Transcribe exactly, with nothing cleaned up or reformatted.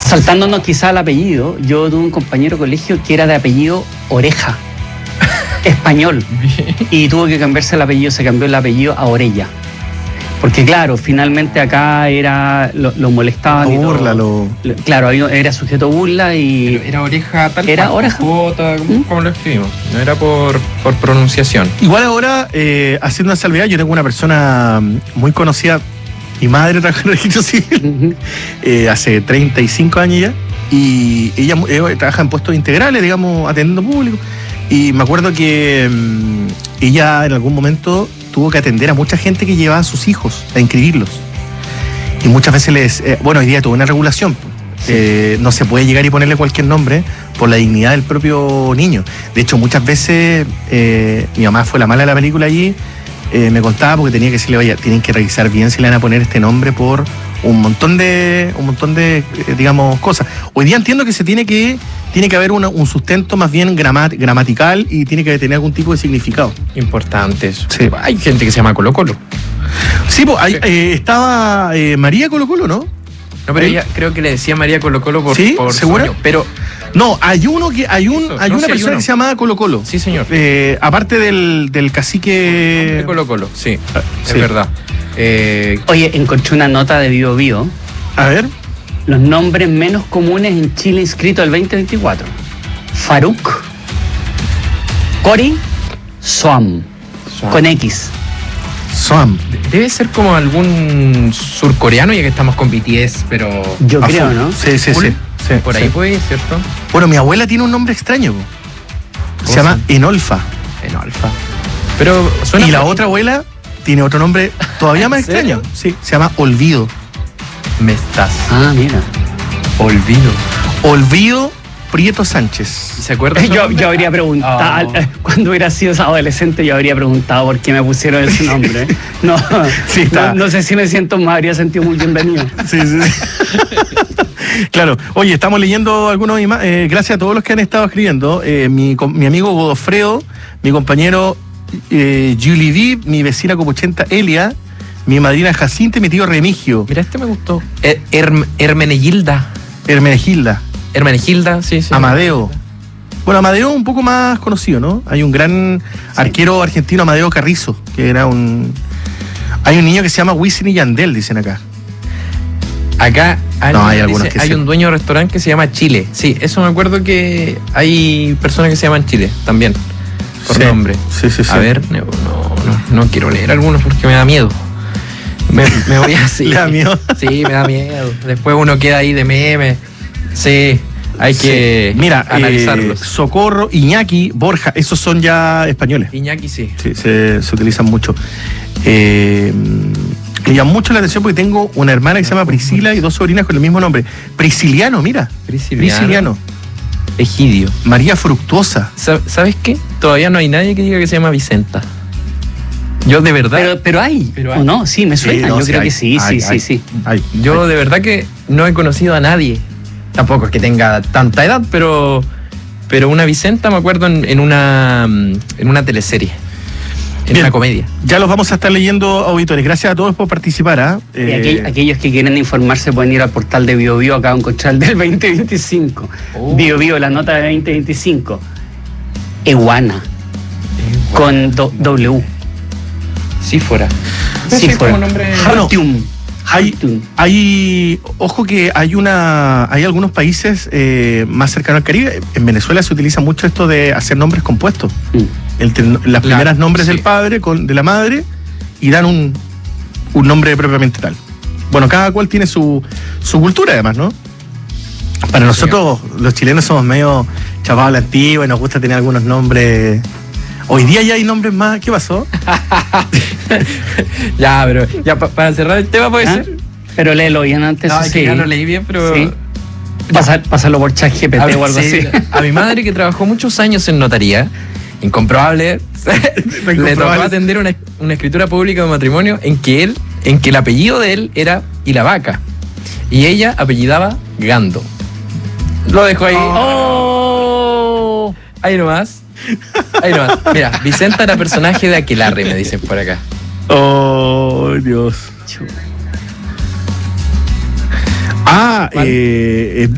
Saltándonos quizá al apellido, yo tuve un compañero de colegio que era de apellido Oreja, español, y tuvo que cambiarse el apellido, se cambió el apellido a Orella. Porque claro, finalmente acá era lo, lo molestaban. Lo burla, lo... lo... Claro, era sujeto burla y... Pero era oreja tal Era cual, oreja. Jota, como, ¿Mm? como lo escribimos. No era por, por pronunciación. Igual ahora, eh, haciendo una salvedad, yo tengo una persona muy conocida, mi madre trabaja en el registro civil, Uh-huh. eh, hace treinta y cinco años ya, y ella eh, trabaja en puestos integrales, digamos, atendiendo público, y me acuerdo que um, ella en algún momento tuvo que atender a mucha gente que llevaba a sus hijos a inscribirlos. Y muchas veces les... Eh, bueno, hoy día tuvo una regulación. Sí. Eh, no se puede llegar y ponerle cualquier nombre por la dignidad del propio niño. De hecho, muchas veces eh, mi mamá fue la mala de la película allí, eh, me contaba porque tenía que decirle, vaya, tienen que revisar bien si le van a poner este nombre por un montón de, un montón de, eh, digamos, cosas. Hoy día entiendo que se tiene que... Tiene que haber una, un sustento más bien gramat, gramatical y tiene que tener algún tipo de significado. Importante eso. Sí. Hay gente que se llama Colo Colo. Sí, pues hay, eh, estaba eh, María Colo Colo, ¿no? No, pero ella creo que le decía María Colo Colo por, ¿Sí? por ¿Segura? sueño, pero no, hay uno que hay un Eso, hay no, una sí, hay persona uno. que se llamaba Colo Colo. Sí, señor. Eh, aparte del, del cacique de Colo Colo, sí, sí. es verdad. Eh, Oye, encontré una nota de Bio Bio. A ver. Los nombres menos comunes en Chile inscritos al veinte veinticuatro. Faruk, Cori, Soam, Soam. con X. Soam. Debe ser como algún surcoreano, ya que estamos con B T S, pero Yo A creo, full. ¿no? Sí, sí, Full. sí, sí. por ahí sí. puede ir, ¿cierto? Bueno, mi abuela tiene un nombre extraño. Po. Se ¿Cómo llama se Enolfa. En alfa. Pero suena Y la bonito. otra abuela tiene otro nombre todavía más ¿En serio? extraño. Sí, se llama Olvido. Me estás Ah, mira. olvido. Olvido Prieto ¿Y Sánchez. se acuerda? su Yo, nombre? yo habría preguntado, Oh. cuando hubiera sido adolescente, yo habría preguntado por qué me pusieron ese nombre. No, Sí, está. no, no sé si me siento, me habría sentido muy bienvenido. Sí, sí, sí. Claro. Oye, estamos leyendo algunos ima- eh, gracias a todos los que han estado escribiendo. Eh, mi, com- mi amigo Godofredo, mi compañero eh, Julie Viv, mi vecina copuchenta Elia, mi madrina Jacinta y mi tío Remigio, Mira, este me gustó. Her- Herm- Hermenegilda. Hermenegilda, Hermenegilda, sí, sí. Amadeo. Bueno, Amadeo es un poco más conocido, ¿no? Hay un gran arquero argentino, Amadeo Carrizo, que era un... Hay un niño que se llama Wisin y Yandel, dicen acá. Acá alguien No, hay dice, algunos que hay sí. un dueño de restaurante que se llama Chile. Sí, eso me acuerdo que hay personas que se llaman Chile también, por Sí, nombre. sí, sí, sí. A ver, no, no, no quiero leer algunos porque me da miedo. Me, me voy así. ¿Le da miedo? Sí, me da miedo. Después uno queda ahí de meme. Sí, hay que Sí. Mira, analizarlos. eh, Socorro, Iñaki, Borja, esos son ya españoles. Iñaki sí. Sí, se, se utilizan mucho. Eh, me llama mucho la atención porque tengo una hermana que se llama Priscila y dos sobrinas con el mismo nombre. Prisciliano, mira. Prisciliano. Prisciliano. Egidio. María Fructuosa. Sa- ¿Sabes qué? Todavía no hay nadie que diga que se llama Vicenta. Yo de verdad. Pero, pero hay, Pero hay. ¿o no? Sí, me suena. no, yo sí creo hay, que sí, hay, sí, hay, sí, sí. hay. Yo de verdad que no he conocido a nadie. Tampoco es que tenga tanta edad, pero pero una Vicenta me acuerdo en, en una en una teleserie, en Bien. una comedia. Ya los vamos a estar leyendo, auditores. Gracias a todos por participar. ¿ah? Y Eh, aquel- aquellos que quieren informarse pueden ir al portal de Bio Bio, acá a encontrar el del veinte veinticinco. Oh. Bio Bio, la nota de veinte veinticinco. Eguana, con do- W. Sí fuera. Sí, fuera. como nombre. Bueno, Hartium. hay, Hartium. hay, ojo que hay una, hay algunos países eh, más cercanos al Caribe. En Venezuela se utiliza mucho esto de hacer nombres compuestos. Mm. El, las primeras nombres sí. del padre con de la madre y dan un, un nombre propiamente tal. Bueno, cada cual tiene su, su cultura además, ¿no? Para nosotros, los chilenos, somos medio chavados a la antigua y nos gusta tener algunos nombres. Hoy día ya hay nombres más. ¿Qué pasó? Ya, pero ya pa- para cerrar el tema puede ¿Ah? ser. Pero léelo bien antes. No, es que sí. ya lo leí bien, pero Sí. Pasa- pásalo por chat G P T A ver, o algo sí, así. a mi madre, que trabajó muchos años en notaría, incomprobable, le tocó atender una, una escritura pública de matrimonio en que él, en que el apellido de él era Ilavaca y ella apellidaba Gando. Lo dejo ahí. ¡Oh! Ahí nomás. Ahí nomás. Mira, Vicenta era personaje de Aquelarre, me dicen por acá. Oh, Dios. Ah, ¿Cuál? eh,